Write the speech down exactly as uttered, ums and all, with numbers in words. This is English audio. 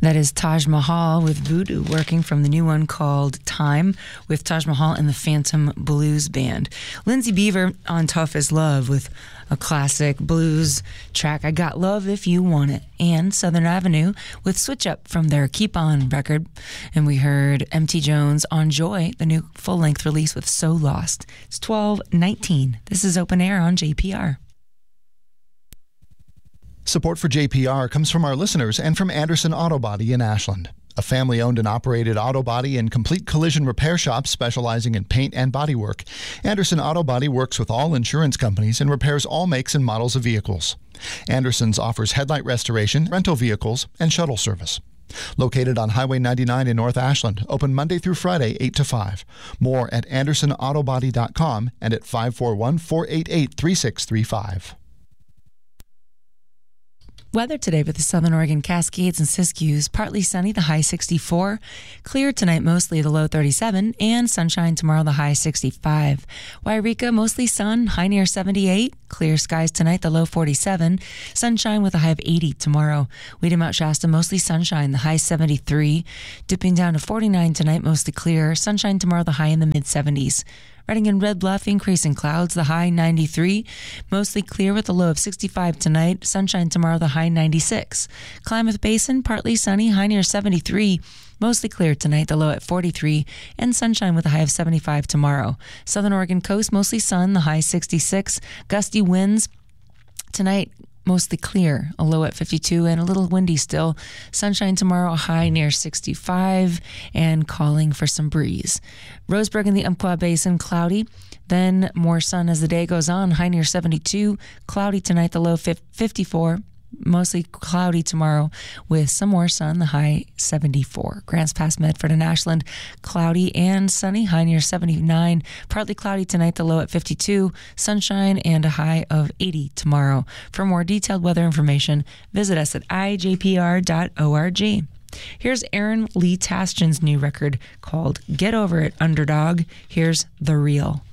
That is Taj Mahal with Voodoo, working from the new one called Time with Taj Mahal and the Phantom Blues Band. Lindsay Beaver on Tough as Love with a classic blues track, I Got Love If You Want It. And Southern Avenue with Switch Up from their Keep On record. And we heard M T Jones on Joy, the new full-length release with So Lost. It's twelve nineteen. This is Open Air on J P R. Support for J P R comes from our listeners and from Anderson Auto Body in Ashland, a family-owned and operated auto body and complete collision repair shop specializing in paint and bodywork. Anderson Auto Body works with all insurance companies and repairs all makes and models of vehicles. Anderson's offers headlight restoration, rental vehicles, and shuttle service. Located on Highway ninety-nine in North Ashland, open Monday through Friday, eight to five. More at anderson auto body dot com and at five four one, four eight eight, three six three five. Weather today with the Southern Oregon Cascades and Siskiyous. Partly sunny, the high sixty-four. Clear tonight, mostly the low thirty-seven. And sunshine tomorrow, the high sixty-five. Wairika, mostly sun, high near seventy-eight. Clear skies tonight, the low forty-seven. Sunshine with a high of eighty tomorrow. Weedy Mount Shasta, mostly sunshine, the high seventy-three. Dipping down to forty-nine tonight, mostly clear. Sunshine tomorrow, the high in the mid-seventies. Reading and Red Bluff, increase in clouds, the high ninety-three. Mostly clear with a low of sixty-five tonight. Sunshine tomorrow, the high ninety-six. Klamath Basin, partly sunny, high near seventy-three. Mostly clear tonight, the low at forty-three. And sunshine with a high of seventy-five tomorrow. Southern Oregon coast, mostly sun, the high sixty-six. Gusty winds tonight, mostly clear, a low at fifty-two, and a little windy still. Sunshine tomorrow, a high near sixty-five, and calling for some breeze. Roseburg in the Umpqua Basin, cloudy. Then more sun as the day goes on, high near seventy-two. Cloudy tonight, the low fifty-four. Mostly cloudy tomorrow with some more sun, the high seventy-four. Grants Pass, Medford and Ashland, cloudy and sunny, high near seventy-nine. Partly cloudy tonight, the low at fifty-two. Sunshine and a high of eighty tomorrow. For more detailed weather information, visit us at i j p r dot org. Here's Aaron Lee Tasjan's new record called Get Over It, Underdog. Here's The Real.